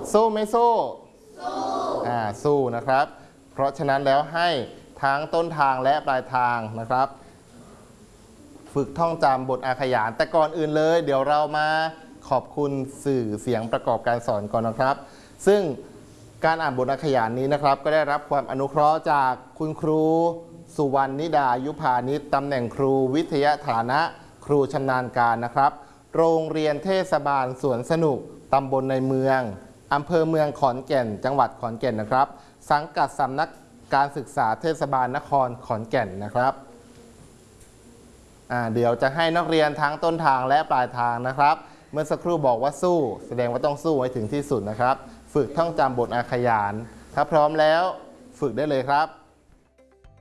สู้ไม่สู้สู้นะครับเพราะฉะนั้นแล้วให้ทั้งต้นทางและปลายทางนะครับฝึกท่องจำบทอาขยานแต่ก่อนอื่นเลยเดี๋ยวเรามาขอบคุณสื่อเสียงประกอบการสอนก่อนนะครับซึ่งการอ่านบทอาขยานนี้นะครับก็ได้รับความอนุเคราะห์จากคุณครูสุวรรณนิดายุพานิชตำแหน่งครูวิทยาฐานะครูชำนาญการนะครับโรงเรียนเทศบาลสวนสนุกตำบลในเมืองอำเภอเมืองขอนแก่นจังหวัดขอนแก่นนะครับสังกัดสำนักการศึกษาเทศบาลนครขอนแก่นนะครับเดี๋ยวจะให้นักเรียนทั้งต้นทางและปลายทางนะครับเมื่อสักครู่บอกว่าสู้แสดงว่าต้องสู้ให้ถึงที่สุดนะครับฝึกท่องจำบทอาขยานถ้าพร้อมแล้วฝึกได้เลยครับ